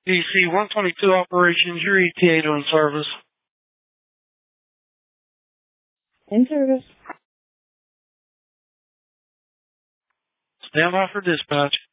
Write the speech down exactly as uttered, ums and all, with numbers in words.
D C one twenty-two operations, your E T A to in service. In service. Stand by for dispatch.